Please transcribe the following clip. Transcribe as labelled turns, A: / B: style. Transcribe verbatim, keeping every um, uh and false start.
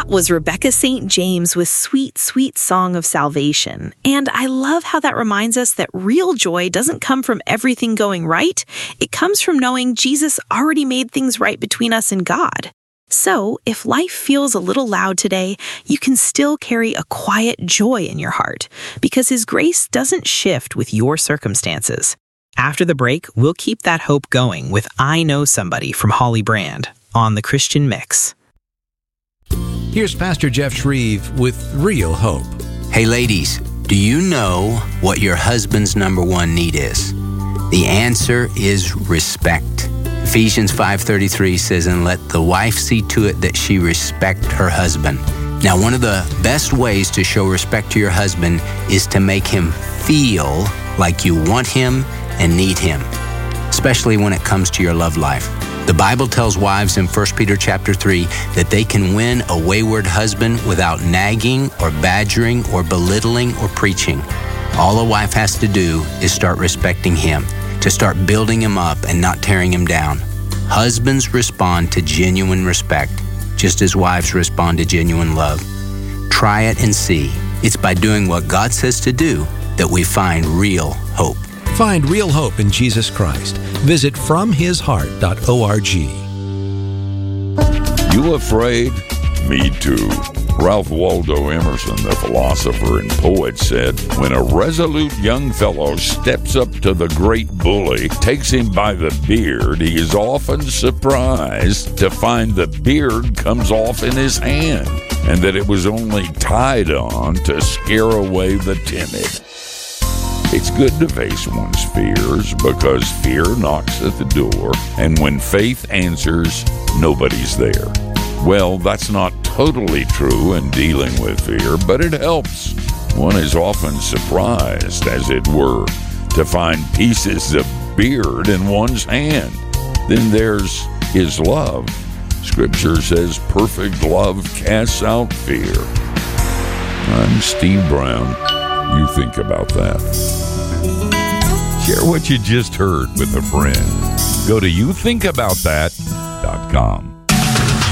A: That was Rebecca Saint James with Sweet, Sweet Song of Salvation. And I love how that reminds us that real joy doesn't come from everything going right. It comes from knowing Jesus already made things right between us and God. So, if life feels a little loud today, you can still carry a quiet joy in your heart, because His grace doesn't shift with your circumstances. After the break, we'll keep that hope going with I Know Somebody from Holly Brand on The Christian Mix.
B: Here's Pastor Jeff Shreve with Real Hope.
C: Hey ladies, do you know what your husband's number one need is? The answer is respect. Ephesians five thirty-three says, and let the wife see to it that she respect her husband. Now, one of the best ways to show respect to your husband is to make him feel like you want him and need him, especially when it comes to your love life. The Bible tells wives in First Peter chapter three that they can win a wayward husband without nagging or badgering or belittling or preaching. All a wife has to do is start respecting him, to start building him up and not tearing him down. Husbands respond to genuine respect, just as wives respond to genuine love. Try it and see. It's by doing what God says to do that we find real hope.
B: Find real hope in Jesus Christ. Visit from his heart dot org.
D: You afraid? Me too. Ralph Waldo Emerson, the philosopher and poet, said, when a resolute young fellow steps up to the great bully, takes him by the beard, he is often surprised to find the beard comes off in his hand, and that it was only tied on to scare away the timid. It's good to face one's fears, because fear knocks at the door, and when faith answers, nobody's there. Well, that's not totally true in dealing with fear, but it helps. One is often surprised, as it were, to find pieces of beard in one's hand. Then there's His love. Scripture says perfect love casts out fear. I'm Steve Brown. You think about that. Share what you just heard with a friend. Go to you think about that dot com.